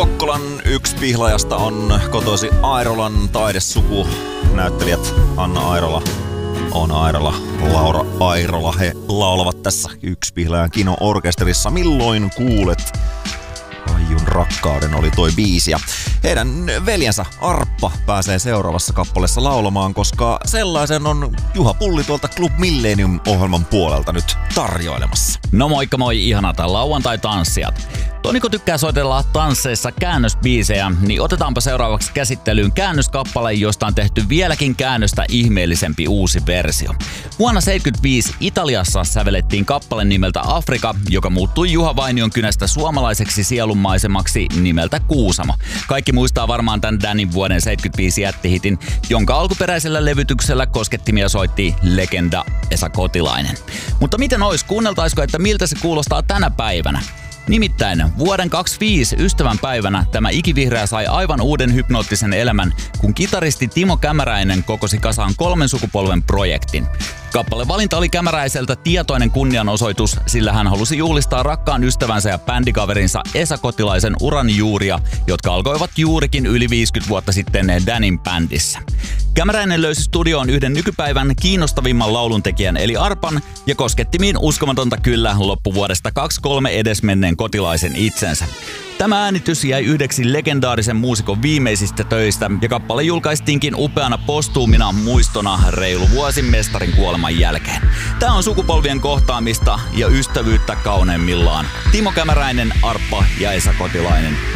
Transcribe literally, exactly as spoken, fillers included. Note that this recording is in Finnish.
Kokkolan yksi pihlajasta on kotoisin Airolan taidesuku. Näyttelijät Anna Airola, Oona Airola, Laura Airola. He laulavat tässä Yksi pihlajan kino-orkesterissa. Milloin kuulet Aijun rakkauden oli toi biisi. Ja heidän veljensä Arppa pääsee seuraavassa kappaleessa laulamaan, koska sellaisen on Juha Pulli tuolta Club Millennium-ohjelman puolelta nyt tarjoilemassa. No moikka moi ihanat lauantai-tanssijat. Toniko tykkää soitella tansseissa käännösbiisejä, niin otetaanpa seuraavaksi käsittelyyn käännöskappale, josta on tehty vieläkin käännöstä ihmeellisempi uusi versio. Vuonna seitsemänkymmentäviisi Italiassa sävelettiin kappale nimeltä Afrika, joka muuttui Juha Vainion kynästä suomalaiseksi sielunmaisemaksi nimeltä Kuusamo. Kaikki muistaa varmaan tämän Danin vuoden seitsemänkymmentäviisi jättihitin, jonka alkuperäisellä levytyksellä koskettimia soitti legenda Esa Kotilainen. Mutta miten ois, kuunneltaisiko, että miltä se kuulostaa tänä päivänä? Nimittäin vuoden kaksikymmentäviisi ystävänpäivänä tämä ikivihreä sai aivan uuden hypnoottisen elämän, kun kitaristi Timo Kämäräinen kokosi kasaan kolmen sukupolven projektin. Kappale valinta oli Kämäräiseltä tietoinen kunnianosoitus, sillä hän halusi juhlistaa rakkaan ystävänsä ja bändikaverinsa Esa Kotilaisen uran juuria, jotka alkoivat juurikin yli viisikymmentä vuotta sitten Danin bändissä. Kämäräinen löysi studioon yhden nykypäivän kiinnostavimman lauluntekijän eli Arpan ja koskettimiin uskomatonta kyllä loppuvuodesta kaksikymmentäkolme edesmenneen Kotilaisen itsensä. Tämä äänitys jäi yhdeksi legendaarisen muusikon viimeisistä töistä ja kappale julkaistiinkin upeana postuumina muistona reilu vuosi mestarin kuoleman jälkeen. Tämä on sukupolvien kohtaamista ja ystävyyttä kauneimmillaan. Timo Kämäräinen, Arppa ja Esa Kotilainen.